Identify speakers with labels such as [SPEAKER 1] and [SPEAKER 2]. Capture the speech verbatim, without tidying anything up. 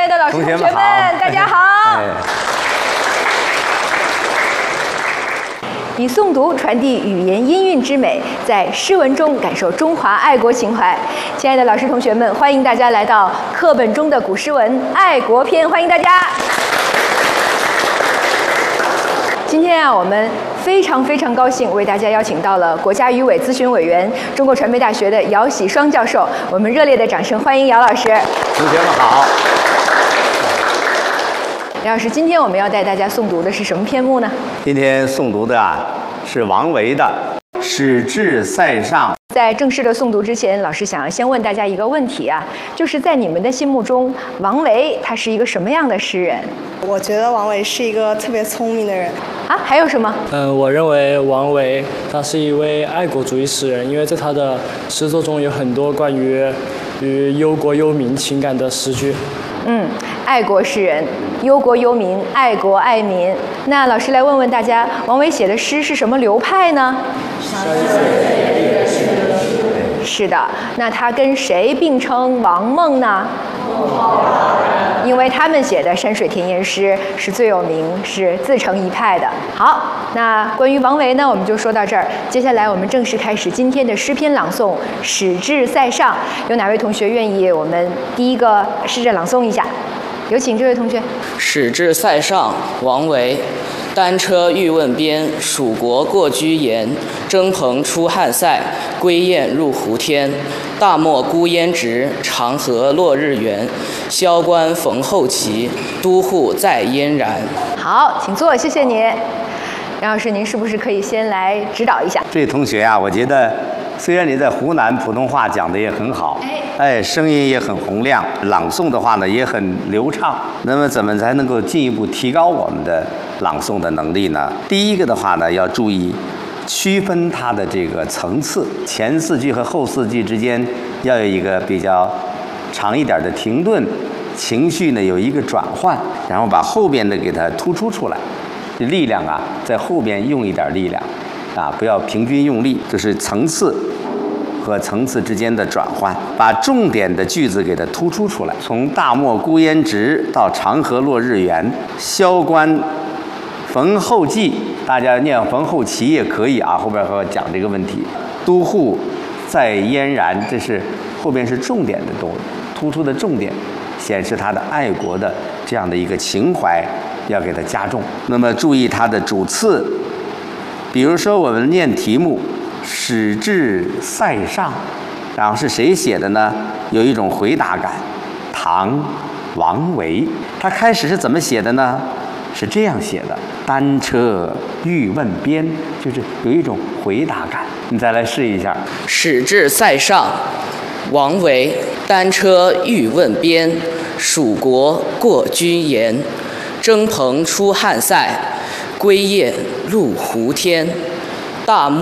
[SPEAKER 1] 爱的老师同学们，大家好。哎，以诵读传递语言音韵之美，在诗文中感受中华爱国情怀。亲爱的老师同学们，欢迎大家来到课本中的古诗文爱国篇，欢迎大家。今天啊，我们非常非常高兴为大家邀请到了国家语委咨询委员、中国传媒大学的姚喜双教授，我们热烈的掌声欢迎姚老师。
[SPEAKER 2] 同学们好。
[SPEAKER 1] 姚老师，今天我们要带大家诵读的是什么篇目呢？
[SPEAKER 2] 今天诵读的啊是王维的《使至塞上》。
[SPEAKER 1] 在正式的诵读之前，老师想要先问大家一个问题啊，就是在你们的心目中，王维他是一个什么样的诗人？
[SPEAKER 3] 我觉得王维是一个特别聪明的人。
[SPEAKER 1] 啊，还有什么？
[SPEAKER 4] 嗯，我认为王维他是一位爱国主义诗人，因为在他的诗作中有很多关于与忧国忧民情感的诗句。
[SPEAKER 1] 嗯，爱国诗人，忧国忧民，爱国爱民。那老师来问问大家，王维写的诗是什么流派呢？是的，那他跟谁并称王孟呢？因为他们写的山水田园诗是最有名，是自成一派的。好，那关于王维呢，我们就说到这儿。接下来我们正式开始今天的诗篇朗诵《使至塞上》。有哪位同学愿意我们第一个试着朗诵一下？有请这位同学。《
[SPEAKER 5] 使至塞上》王维。单车欲问边，蜀国过居延。征蓬出汉塞，归雁入胡天。大漠孤烟直，长河落日圆。萧关逢候骑，都护在燕然。
[SPEAKER 1] 好，请坐，谢谢你。杨老师，您是不是可以先来指导一下？
[SPEAKER 2] 这位同学啊，我觉得虽然你在湖南普通话讲的也很好，哎，声音也很洪亮，朗诵的话呢也很流畅。那么怎么才能够进一步提高我们的朗诵的能力呢？第一个的话呢，要注意区分它的这个层次，前四句和后四句之间要有一个比较长一点的停顿，情绪呢有一个转换，然后把后边的给它突出出来。力量啊，在后边用一点力量，啊，不要平均用力，就是层次和层次之间的转换，把重点的句子给它突出出来。从大漠孤烟直到长河落日圆，萧关逢候骑，大家念逢候骑也可以啊，后边和我讲这个问题。都护在燕然，这是后边是重点的都突出的重点，显示他的爱国的这样的一个情怀。要给它加重，那么注意它的主次，比如说我们念题目“使至塞上”，然后是谁写的呢？有一种回答感。唐王维，他开始是怎么写的呢？是这样写的：单车欲问边，就是有一种回答感。你再来试一下。
[SPEAKER 5] 使至塞上，王维。单车欲问边，蜀国过居延。征蓬出汉塞，归雁入胡天。大漠